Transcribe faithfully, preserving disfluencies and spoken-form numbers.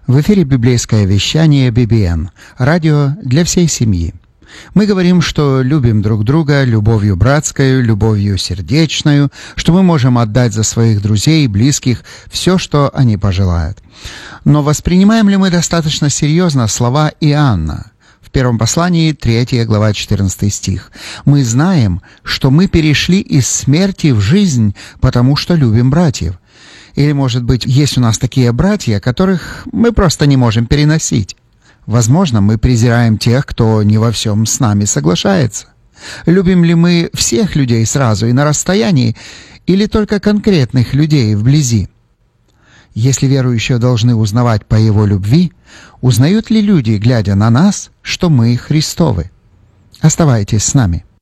В эфире библейское вещание би би эм, радио для всей семьи. Мы говорим, что любим друг друга любовью братскою, любовью сердечною, что мы можем отдать за своих друзей и близких все, что они пожелают. Но воспринимаем ли мы достаточно серьезно слова Иоанна? В первом послании, третья глава, четырнадцатый стих. «Мы знаем, что мы перешли из смерти в жизнь, потому что любим братьев». Или, может быть, есть у нас такие братья, которых мы просто не можем переносить. Возможно, мы презираем тех, кто не во всем с нами соглашается. Любим ли мы всех людей сразу и на расстоянии, или только конкретных людей вблизи? Если верующие должны узнавать по Его любви, узнают ли люди, глядя на нас, что мы Христовы? Оставайтесь с нами.